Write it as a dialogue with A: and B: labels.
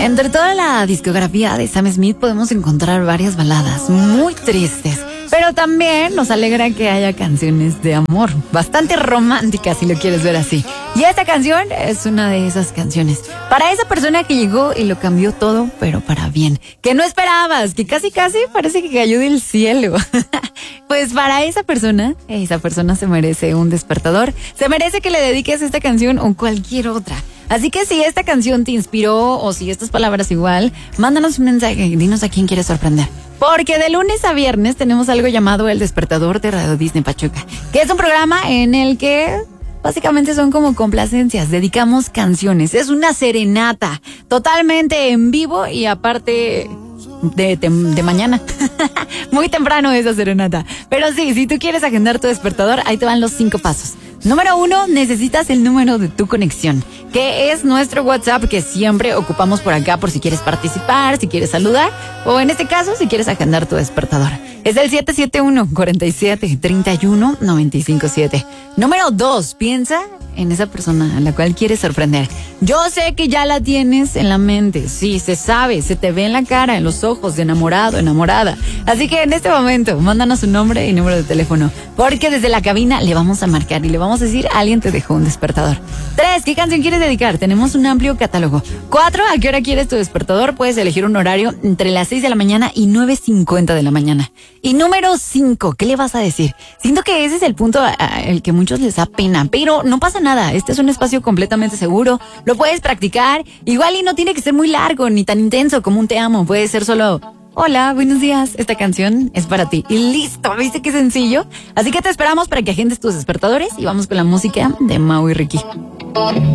A: Entre toda la discografía de Sam Smith podemos encontrar varias baladas muy tristes, pero también nos alegra que haya canciones de amor, bastante románticas si lo quieres ver así. Y esta canción es una de esas canciones. Para esa persona que llegó y lo cambió todo, pero para bien. Que no esperabas, que casi parece que cayó del cielo. Pues para esa persona se merece un despertador. Se merece que le dediques esta canción o cualquier otra. Así que si esta canción te inspiró o si estas palabras igual, mándanos un mensaje y dinos a quién quieres sorprender. Porque de lunes a viernes tenemos algo llamado El Despertador de Radio Disney Pachuca, que es un programa en el que básicamente son como complacencias, dedicamos canciones. Es una serenata totalmente en vivo y aparte de mañana. Muy temprano esa serenata. Pero sí, si tú quieres agendar tu despertador, ahí te van los 5 pasos. Número 1, necesitas el número de tu conexión, que es nuestro WhatsApp que siempre ocupamos por acá por si quieres participar, si quieres saludar o en este caso si quieres agendar tu despertador. Es el 771-47-31-957. Número 2, piensa en esa persona a la cual quieres sorprender. Yo sé que ya la tienes en la mente, sí, se sabe, se te ve en la cara, en los ojos, de enamorado, enamorada. Así que en este momento, mándanos su nombre y número de teléfono, porque desde la cabina le vamos a marcar y le vamos a decir, alguien te dejó un despertador. 3, ¿qué canción quieres dedicar? Tenemos un amplio catálogo. 4, ¿a qué hora quieres tu despertador? Puedes elegir un horario entre las 6 de la mañana y 9:50 de la mañana. Y número 5, ¿qué le vas a decir? Siento que ese es el punto el que muchos les da pena, pero no pasa nada. Este es un espacio completamente seguro. Lo puedes practicar. Igual y no tiene que ser muy largo ni tan intenso como un te amo. Puede ser solo, hola, buenos días, esta canción es para ti. Y listo, ¿viste qué sencillo? Así que te esperamos para que agendes tus despertadores y vamos con la música de Mau y Ricky.